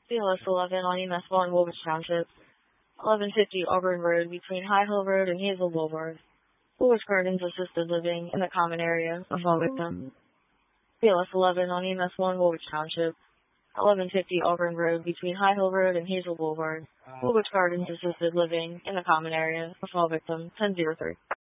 CLS 11 on EMS 1, Woolwich Township. 1150 Auburn Road between High Hill Road and Hazel Boulevard. Woolwich Gardens Assisted Living in the common area of all victims. CLS 11 on EMS 1, Woolwich Township. 1150 Auburn Road between High Hill Road and Hazel Boulevard. Woolwich Gardens Assisted Living in the common area of all victims. 1003.